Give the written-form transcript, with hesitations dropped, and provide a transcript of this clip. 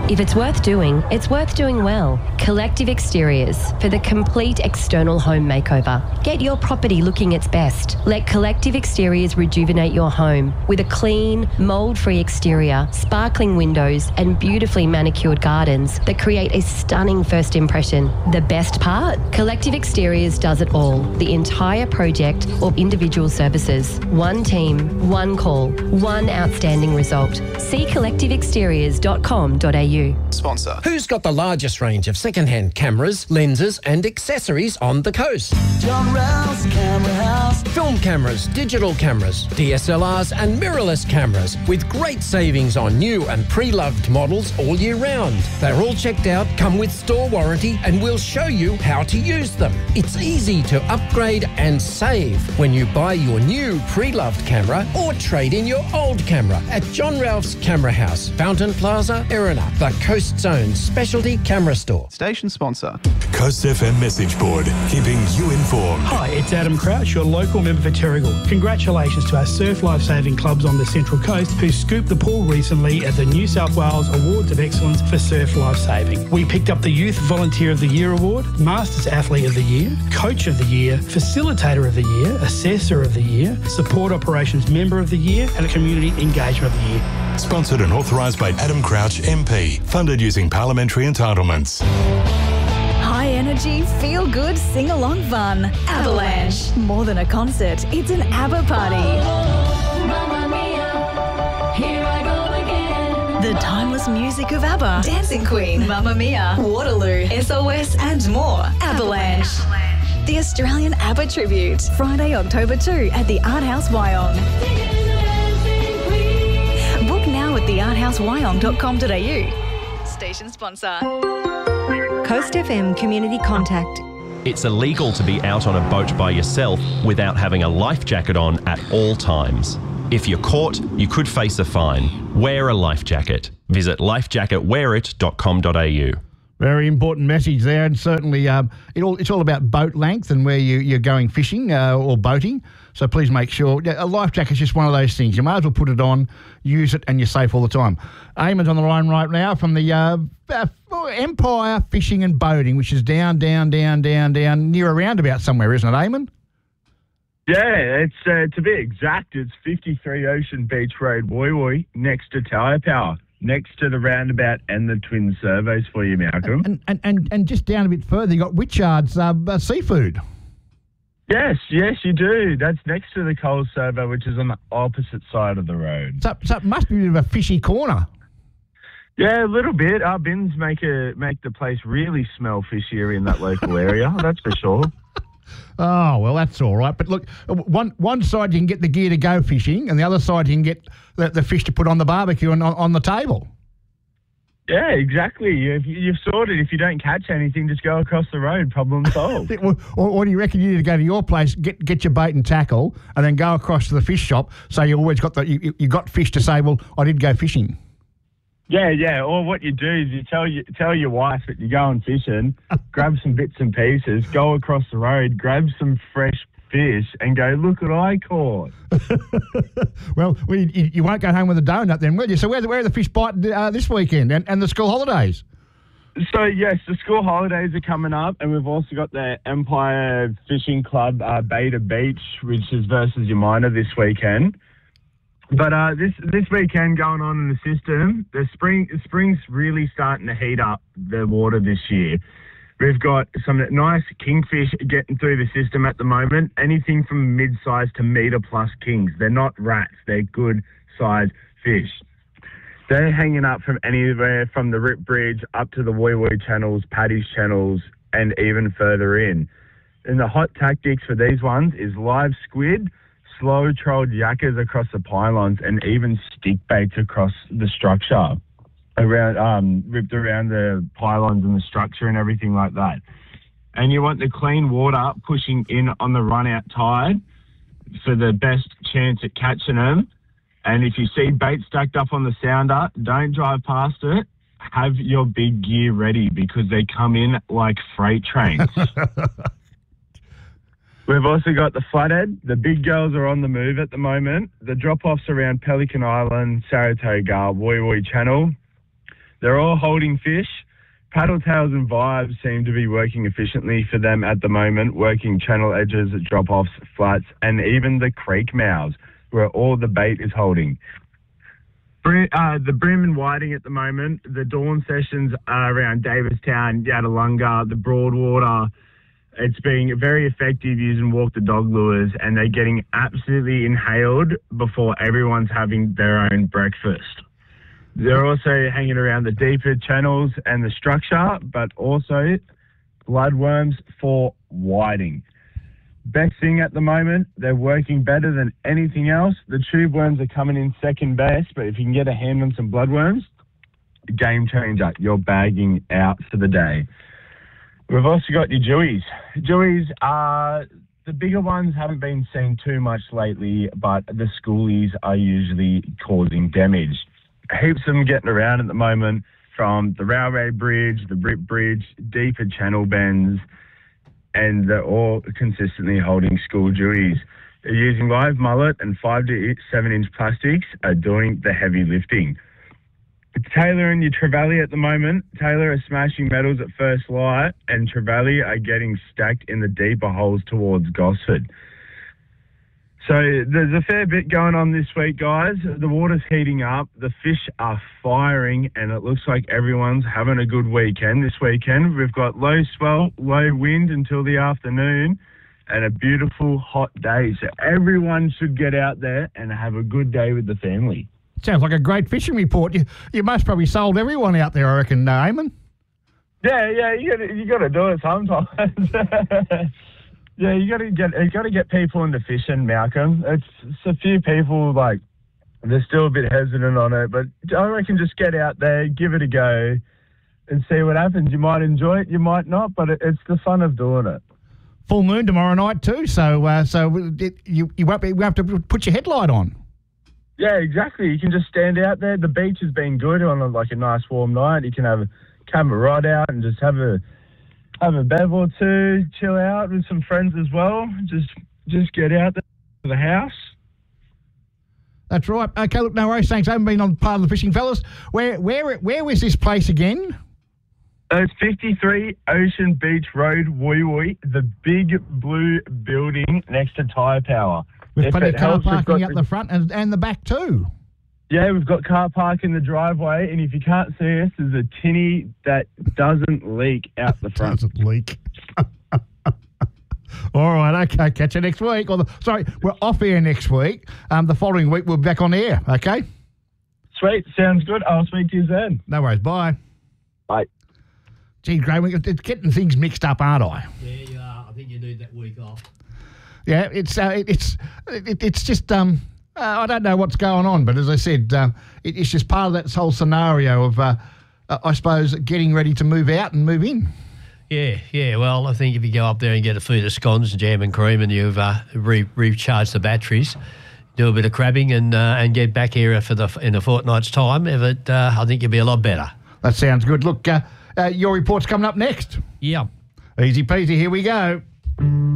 If it's worth doing well. Collective Exteriors for the complete external home makeover. Get your property looking its best. Let Collective Exteriors rejuvenate your home with a clean, mould-free exterior, sparkling windows and beautifully manicured gardens that create a stunning first impression. The best part? Collective Exteriors does it all. The entire project or individual services. One team, one call, one outstanding result. See collectiveexteriors.com.au. Sponsor. Who's got the largest range of second-hand cameras, lenses and accessories on the coast? John Rouse Camera House. Film cameras, digital cameras, DSLRs and mirrorless cameras with great savings on new and pre-loved models all year round. They're all checked out, come with store warranty and we'll show you how to use them. It's easy to upgrade and save when you buy your new pre-loved camera or trade in your old camera at John Ralph's Camera House, Fountain Plaza, Erina, the Coast Zone Specialty Camera Store. Station sponsor. Coast FM message board, keeping you informed. Hi, it's Adam Crouch, your local member for Terrigal. Congratulations to our surf lifesaving clubs on the Central Coast who scooped the pool recently at the New South Wales Awards of Excellence for Surf Lifesaving. We picked up the Youth Volunteer of the Year Award, Masters Athlete of the Year, Coach of the Year, Facilitator of the Year, Assessor of the Year, Support Operations Member of the Year and a Community Engagement of the Year. Sponsored and authorised by Adam Crouch MP. Funded using parliamentary entitlements. High energy, feel good, sing along fun. Avalanche. More than a concert, it's an ABBA party. The timeless music of ABBA, Dancing Queen, Mamma Mia, Waterloo, SOS and more. Avalanche. The Australian ABBA Tribute. Friday, October 2 at the Art House Wyong. Book now at thearthousewyong.com.au. Station sponsor. Coast FM Community Contact. It's illegal to be out on a boat by yourself without having a life jacket on at all times. If you're caught, you could face a fine. Wear a life jacket. Visit lifejacketwearit.com.au. Very important message there, and certainly it's all about boat length and where you're going fishing or boating. So please make sure a life jacket is just one of those things. You might as well put it on, use it, and you're safe all the time. Eamon's on the line right now from the Empire Fishing and Boating, which is down near a roundabout somewhere, isn't it, Eamon? Yeah, it's to be exact, it's 53 Ocean Beach Road, Woy Woy, next to Tyre Power. Next to the roundabout and the twin servos for you, Malcolm. And just down a bit further, you got Witchard's Seafood. Yes, you do. That's next to the Coles servo, which is on the opposite side of the road. So it must be a bit of a fishy corner. Yeah, a little bit. Our bins make the place really smell fishier in that local area, that's for sure. Oh, well, that's all right. But look, one side you can get the gear to go fishing and the other side you can get the fish to put on the barbecue and on the table. Yeah, exactly. You've sorted. If you don't catch anything, just go across the road. Problem solved. or do you reckon you need to go to your place, get your bait and tackle, and then go across to the fish shop so you always got you got fish to say, well, I did go fishing. Yeah. Or what you do is you tell your wife that you're going fishing, grab some bits and pieces, go across the road, grab some fresh fish, and go, look what I caught. Well, you won't go home with a donut then, will you? So where are the fish biting this weekend and the school holidays? So, yes, the school holidays are coming up, and we've also got the Empire Fishing Club Beta Beach, which is versus your minor this weekend. But this weekend going on in the system, the spring's really starting to heat up the water this year. We've got some nice kingfish getting through the system at the moment, anything from mid-size to metre-plus kings. They're not rats, they're good-sized fish. They're hanging up from anywhere from the Rip Bridge up to the Woy Woy channels, Paddy's channels, and even further in. And the hot tactics for these ones is live squid, slow trolled yakkers across the pylons, and even stick baits across the structure, ripped around the pylons and the structure and everything like that. And you want the clean water pushing in on the run-out tide for the best chance at catching them. And if you see bait stacked up on the sounder, don't drive past it. Have your big gear ready because they come in like freight trains. We've also got the Flathead. The big girls are on the move at the moment. The drop-offs around Pelican Island, Saratoga, Woy Woy Channel. They're all holding fish. Paddle Tails and Vibes seem to be working efficiently for them at the moment, working channel edges, drop-offs, flats, and even the creek mouths, where all the bait is holding. The bream and whiting at the moment, the dawn sessions are around Davistown, Yadalunga, the Broadwater. It's being very effective using walk the dog lures, and they're getting absolutely inhaled before everyone's having their own breakfast. They're also hanging around the deeper channels and the structure, but also bloodworms for whiting. Best thing at the moment, they're working better than anything else. The tube worms are coming in second best, but if you can get a hand on some bloodworms, game changer. You're bagging out for the day. We've also got your Jewies. Jewies are, the bigger ones haven't been seen too much lately, but the schoolies are usually causing damage. Heaps of them getting around at the moment from the Railway Bridge, the Brick Bridge, deeper channel bends, and they're all consistently holding school Jewies. They're using live mullet and 5 to 7 inch plastics are doing the heavy lifting. Taylor and your Trevally at the moment. Taylor are smashing metals at first light, and Trevally are getting stacked in the deeper holes towards Gosford. So there's a fair bit going on this week, guys. The water's heating up, the fish are firing, and it looks like everyone's having a good weekend this weekend. We've got low swell, low wind until the afternoon, and a beautiful hot day. So everyone should get out there and have a good day with the family. Sounds like a great fishing report. You most probably sold everyone out there, I reckon, Eamon. Yeah, you got to do it sometimes. Yeah, you got to get people into fishing, Malcolm. It's a few people they're still a bit hesitant on it, but I reckon just get out there, give it a go, and see what happens. You might enjoy it, you might not, but it's the fun of doing it. Full moon tomorrow night too, so you won't have to put your headlight on. Yeah, exactly. You can just stand out there. The beach has been good on a nice warm night. You can have a camera rod out and just have a bev or two, chill out with some friends as well. Just get out there to the house. That's right. Okay, look, no worries. Thanks. I haven't been on part of the Fishing Fellas. Where was this place again? It's 53 Ocean Beach Road, Woy Woy, the big blue building next to Tyre Power. With plenty of car parking up the front and the back too. Yeah, we've got car park in the driveway, and if you can't see us, there's a tinny that doesn't leak out the front. Doesn't leak. All right, okay. Catch you next week. Sorry, we're off air next week. The following week we'll be back on air. Okay. Sweet, sounds good. I'll speak to you then. No worries. Bye. Bye. Gee, Graham, it's getting things mixed up, aren't I? Yeah, you are. I think you need that week off. Yeah, it's just I don't know what's going on, but as I said, it's just part of that whole scenario of I suppose getting ready to move out and move in. Yeah. Well, I think if you go up there and get a feed of scones, jam and cream, and you've recharged the batteries, do a bit of crabbing and get back here in a fortnight's time, I think you'll be a lot better. That sounds good. Look, your report's coming up next. Yeah. Easy peasy. Here we go.